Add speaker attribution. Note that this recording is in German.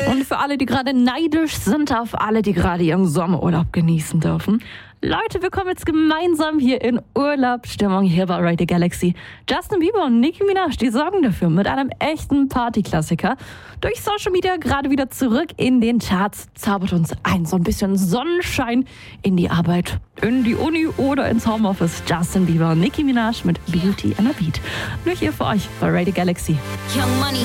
Speaker 1: Und für alle, die gerade neidisch sind auf alle, die gerade ihren Sommerurlaub genießen dürfen. Leute, wir kommen jetzt gemeinsam hier in Urlaubsstimmung hier bei Radio Galaxy. Justin Bieber und Nicki Minaj, die sorgen dafür mit einem echten Partyklassiker. Durch Social Media gerade wieder zurück in den Charts, zaubert uns so ein bisschen Sonnenschein in die Arbeit, in die Uni oder ins Homeoffice. Justin Bieber und Nicki Minaj mit Beauty and a Beat. Nur hier für euch bei Radio Galaxy.
Speaker 2: Young Money.